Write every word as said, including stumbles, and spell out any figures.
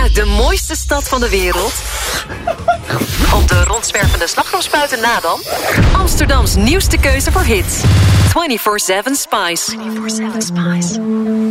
de mooiste stad van de wereld? Op de rondzwervende slagroomspuiten na dan? Amsterdams nieuwste keuze voor hits. vierentwintig zeven Spice.